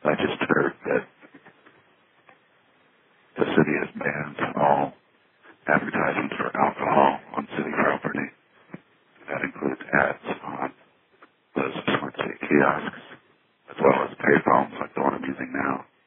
I just heard that the city has banned all advertisements for alcohol on city property. That includes ads on those smart city kiosks, as well as payphones like the one I'm using now.